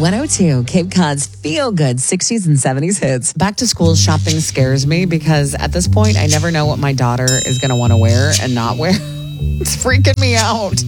102, Cape Cod's feel-good 60s and 70s hits. Back to school shopping scares me because at this point, I never know what my daughter is going to want to wear and not wear. It's freaking me out.